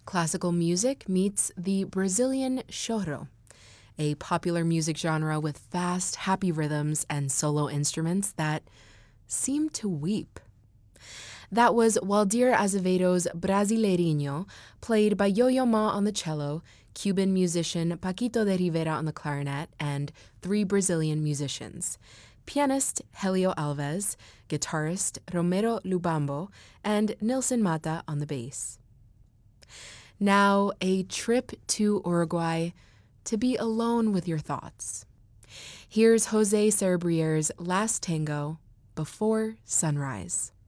Classical music meets the Brazilian choro, a popular music genre with fast, happy rhythms and solo instruments that seem to weep. That was Waldir Azevedo's Brasileirinho, played by Yo-Yo Ma on the cello, Cuban musician Paquito de Rivera on the clarinet, and 3 Brazilian musicians: pianist Helio Alves, guitarist Romero Lubambo, and Nilson Mata on the bass. Now, a trip to Uruguay to be alone with your thoughts. Here's Jose Cerebrier's Last Tango, Before Sunrise.